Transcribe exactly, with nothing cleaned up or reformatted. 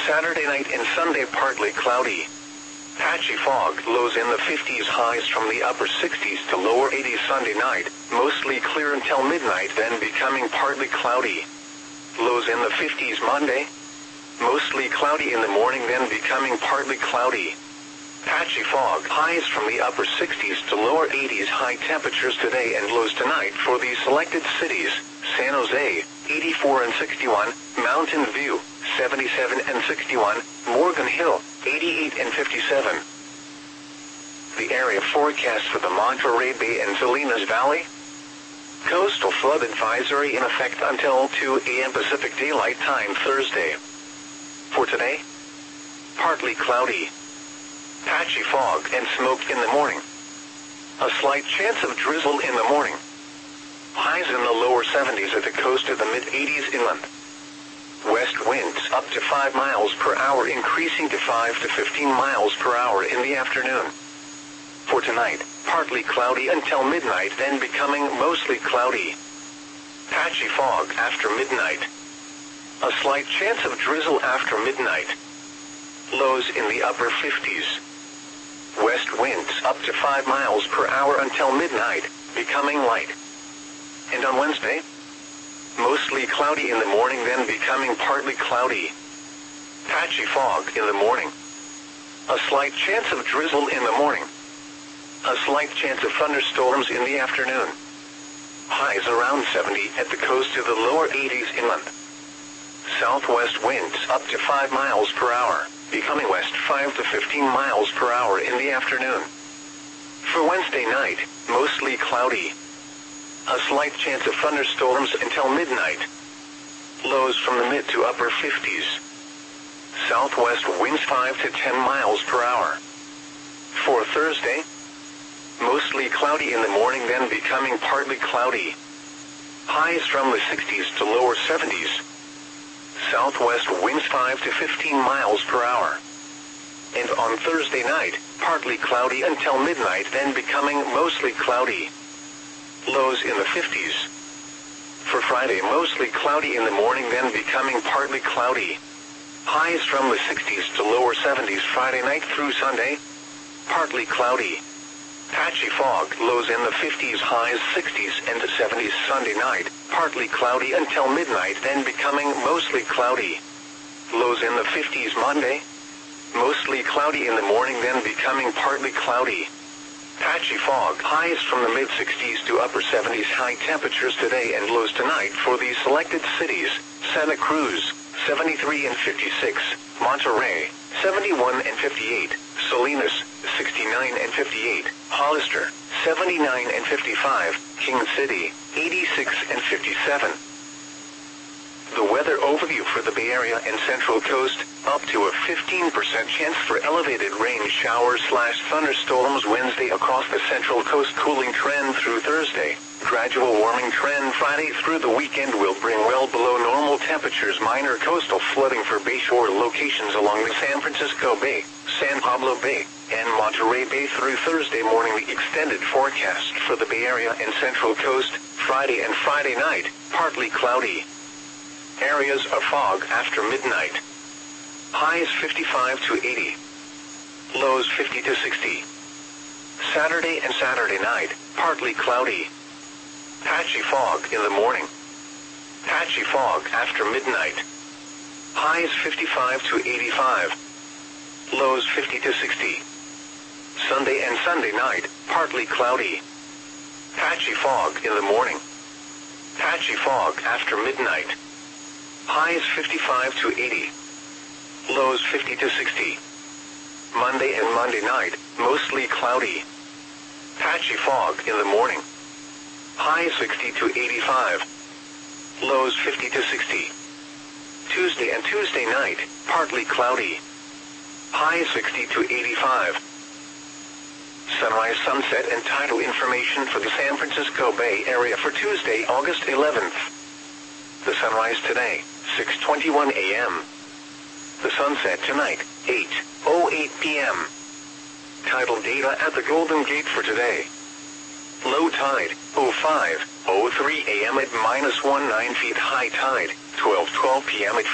Saturday night and Sunday partly cloudy. Patchy fog, lows in the fifties, highs from the upper sixties to lower eighties Sunday night, mostly clear until midnight, then becoming partly cloudy. Lows in the fifties Monday, mostly cloudy in the morning, then becoming partly cloudy. Patchy fog, highs from the upper sixties to lower eighties, high temperatures today and lows tonight for the selected cities: San Jose, eighty-four and sixty-one, Mountain View, seventy-seven and sixty-one, Morgan Hill, eighty-eight and fifty-seven. The area forecast for the Monterey Bay and Salinas Valley. Coastal flood advisory in effect until two a m Pacific Daylight Time Thursday. For today, partly cloudy. Patchy fog and smoke in the morning. A slight chance of drizzle in the morning. Highs in the lower seventies at the coast, of the mid-eighties inland. West winds up to five miles per hour, increasing to five to fifteen miles per hour in the afternoon. For tonight, partly cloudy until midnight, then becoming mostly cloudy. Patchy fog after midnight. A slight chance of drizzle after midnight. Lows in the upper fifties. West winds up to five miles per hour until midnight, becoming light. And on Wednesday, mostly cloudy in the morning, then becoming partly cloudy. Patchy fog in the morning. A slight chance of drizzle in the morning. A slight chance of thunderstorms in the afternoon. Highs around seventy at the coast, to the lower eighties inland. Southwest winds up to five miles per hour, becoming west five to fifteen miles per hour in the afternoon. For Wednesday night, mostly cloudy. A slight chance of thunderstorms until midnight. Lows from the mid to upper fifties. Southwest winds five to ten miles per hour. For Thursday, mostly cloudy in the morning, then becoming partly cloudy. Highs from the sixties to lower seventies. Southwest winds five to fifteen miles per hour. And on Thursday night, partly cloudy until midnight, then becoming mostly cloudy. Lows in the fifties. For Friday, mostly cloudy in the morning, then becoming partly cloudy. Highs from the sixties to lower seventies Friday night through Sunday. Partly cloudy. Patchy fog, lows in the fifties, highs sixties and seventies Sunday night. Partly cloudy until midnight, then becoming mostly cloudy. Lows in the fifties Monday. Mostly cloudy in the morning, then becoming partly cloudy. Patchy fog, highs from the mid-sixties to upper seventies, high temperatures today and lows tonight for the selected cities: Santa Cruz, seventy-three and fifty-six, Monterey, seventy-one and fifty-eight, Salinas, sixty-nine and fifty-eight, Hollister, seventy-nine and fifty-five, King City, eighty-six and fifty-seven. The weather overview for the Bay Area and Central Coast: up to a fifteen percent chance for elevated rain showers slash thunderstorms Wednesday across the Central Coast. Cooling trend through Thursday. Gradual warming trend Friday through the weekend will bring well below normal temperatures. Minor coastal flooding for bayshore locations along the San Francisco Bay, San Pablo Bay, and Monterey Bay through Thursday morning. The extended forecast for the Bay Area and Central Coast: Friday and Friday night, partly cloudy. Areas of fog after midnight. Highs fifty-five to eighty. Lows fifty to sixty. Saturday and Saturday night, partly cloudy. Patchy fog in the morning. Patchy fog after midnight. Highs fifty-five to eighty-five. Lows fifty to sixty. Sunday and Sunday night, partly cloudy. Patchy fog in the morning. Patchy fog after midnight. Highs fifty-five to eighty. Lows fifty to sixty. Monday and Monday night, mostly cloudy. Patchy fog in the morning. Highs sixty to eighty-five. Lows fifty to sixty. Tuesday and Tuesday night, partly cloudy. Highs sixty to eighty-five. Sunrise, sunset, and tidal information for the San Francisco Bay Area for Tuesday, August eleventh. The sunrise today, six twenty-one a m The sunset tonight, eight oh eight p m Tidal data at the Golden Gate for today. Low tide, oh five oh three a m at minus nineteen feet. High tide, twelve twelve p m at